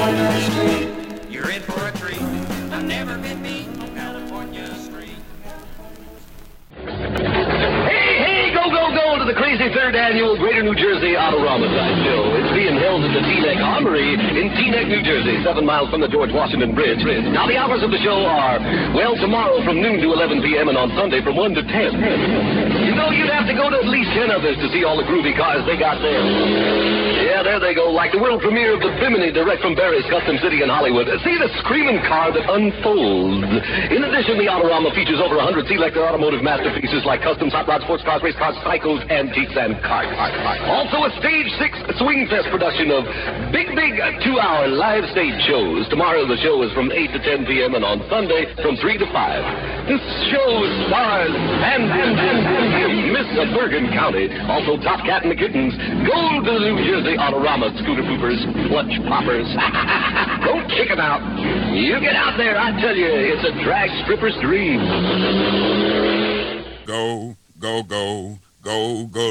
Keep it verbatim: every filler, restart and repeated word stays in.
You're in for a treat. I've never been beat on California Street. Hey, hey, go, go, go to the crazy third annual Greater New Jersey Autorama Drive Show. It's being held at the Teaneck Armory in Teaneck, New Jersey, seven miles from the George Washington Bridge. Now, the hours of the show are, well, tomorrow from noon to eleven p.m. and on Sunday from one to ten. You know, you'd have to go to at least ten others to see all the groovy cars they got there. Yeah, there they go, like the world premiere of the Bimini direct from Barry's Custom City in Hollywood. See the screaming car that unfolds. In addition, the Autorama features over one hundred selector automotive masterpieces like customs, hot rods, sports cars, race cars, cycles, antiques, and karts. Also, a Stage six Swing Fest production of big, big two-hour live stage shows. Tomorrow, the show is from eight to ten p.m. and on Sunday from three to five. This show stars and, and, and, and Miss Bergen County. Also, Top Cat and the Kittens. Gold to the New Jersey Autorama scooter poopers, clutch poppers. Don't chicken out. You get out there, I tell you, it's a drag stripper's dream. Go, go, go, go, go.